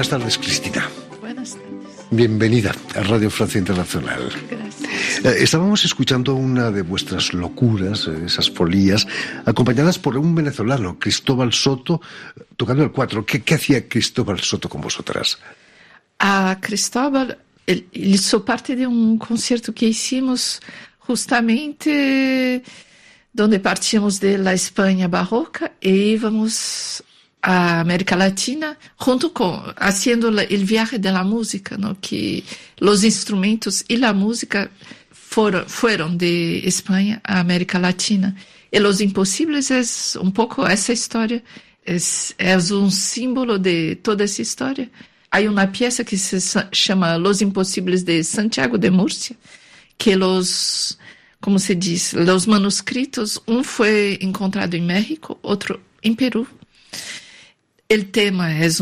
Buenas tardes, Cristina. Buenas tardes. Bienvenida a Radio Francia Internacional. Gracias. Estábamos escuchando una de vuestras locuras, esas folías, acompañadas por un venezolano, Cristóbal Soto, tocando el cuatro. ¿Qué hacía Cristóbal Soto con vosotras? A Cristóbal hizo parte de un concierto que hicimos justamente donde partimos de la España barroca e íbamos a América Latina, junto con haciendo el viaje de la música, ¿no? Que los instrumentos y la música fueron de España a América Latina. Y Los Imposibles es un poco esa historia, es un símbolo de toda esa historia. Hay una pieza que se llama Los Imposibles de Santiago de Murcia, que como se dice, los manuscritos, un fue encontrado en México, otro en Perú. El tema es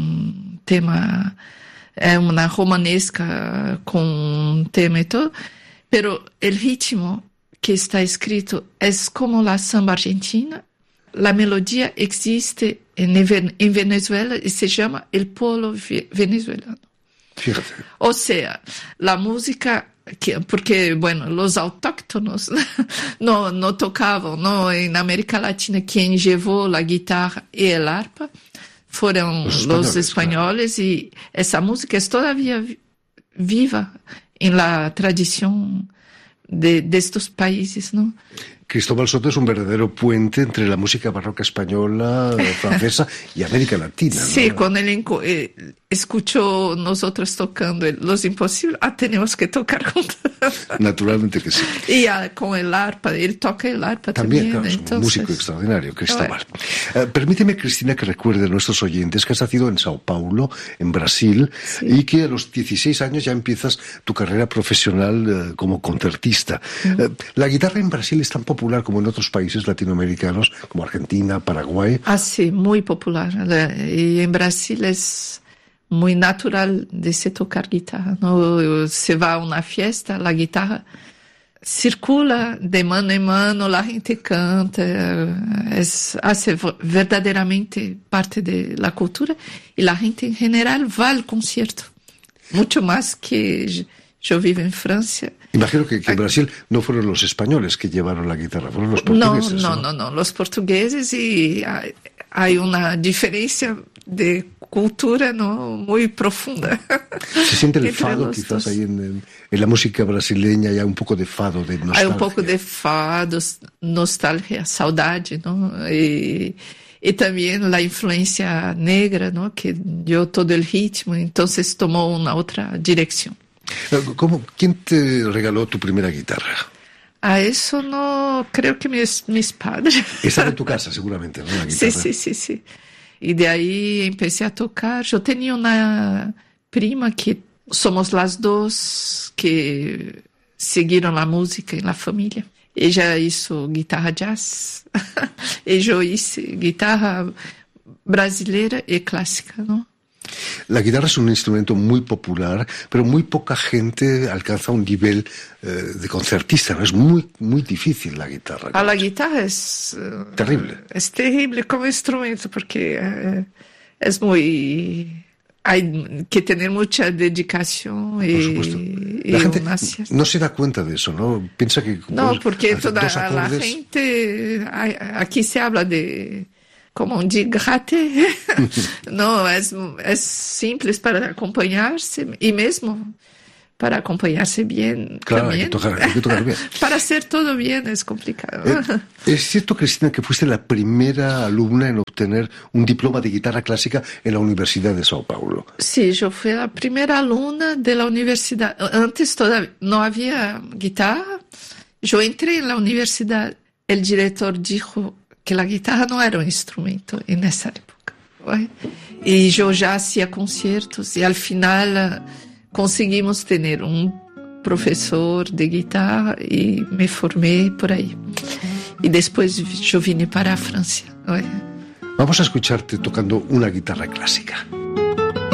una romanesca con un tema y todo, pero el ritmo que está escrito es como la samba argentina. La melodía existe en Venezuela y se llama el polo venezolano. Fíjate. O sea, la música, porque, bueno, los autóctonos no tocaban, ¿no? En América Latina quien llevó la guitarra y el arpa fueron los españoles, claro. Y esa música es todavía viva en la tradición de estos países, ¿no? Cristóbal Soto es un verdadero puente entre la música barroca española, francesa y América Latina, ¿no? Sí, cuando él escuchó nosotros tocando Los Imposibles, tenemos que tocar juntos. Naturalmente que sí. Y con el arpa, él toca el arpa también. Claro, es un músico extraordinario, Cristóbal. Permíteme, Cristina, que recuerde a nuestros oyentes que has nacido en Sao Paulo, en Brasil, sí. Y que a los 16 años ya empiezas tu carrera profesional como concertista. La guitarra en Brasil es tan popular como en otros países latinoamericanos, como Argentina, Paraguay. Sí, muy popular. Y en Brasil es muy natural de se tocar guitarra, ¿no? Se va a una fiesta, la guitarra circula de mano en mano, la gente canta, hace verdaderamente parte de la cultura y la gente en general va al concierto. Mucho más que yo vivo en Francia. Imagino que en Brasil no fueron los españoles que llevaron la guitarra, fueron los portugueses. No, los portugueses, y hay una diferencia de cultura, ¿no? Muy profunda. Se siente el fado quizás ahí en la música brasileña, hay un poco de fado, de nostalgia. Hay un poco de fado, nostalgia, saudade, ¿no? Y también la influencia negra, ¿no? Que dio todo el ritmo, entonces tomó una otra dirección. ¿Quién te regaló tu primera guitarra? Eso no, creo que mis padres. Estaba en tu casa, seguramente, ¿no? La guitarra. Sí. Y de ahí empecé a tocar. Yo tenía una prima que somos las dos que siguieron la música en la familia. Ella hizo guitarra jazz y yo hice guitarra brasileira y clásica, ¿no? La guitarra es un instrumento muy popular, pero muy poca gente alcanza un nivel de concertista, ¿no? Es muy, muy difícil la guitarra. La guitarra es terrible. Es terrible como instrumento porque es muy... Hay que tener mucha dedicación y... Por supuesto. La gente no se da cuenta de eso, ¿no? Piensa que... No, porque toda la gente... Aquí se habla de... como un digrate, no, es simples para acompañarse y mismo para acompañarse bien. Claro, también. Hay que tocar bien. Para hacer todo bien es complicado. ¿Es cierto, Cristina, que fuiste la primera alumna en obtener un diploma de guitarra clásica en la Universidad de Sao Paulo? Sí, yo fui la primera alumna de la universidad. Antes todavía no había guitarra. Yo entré en la universidad. El director dijo que la guitarra no era un instrumento en esa época. ¿Right? Y yo ya hacía conciertos y al final conseguimos tener un profesor de guitarra y me formé por ahí. Y después yo vine para Francia. ¿Right? Vamos a escucharte tocando una guitarra clásica.